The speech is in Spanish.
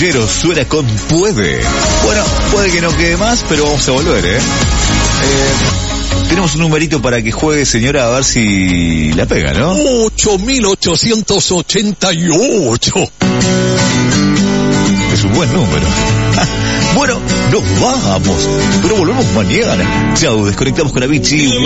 Bollero suena con Puede. Bueno, puede que no quede más, pero vamos a volver, tenemos un numerito para que juegue, señora, a ver si la pega, ¿no? 8.888. Es un buen número. Bueno, nos vamos, pero volvemos mañana. Chau, desconectamos con Avicii.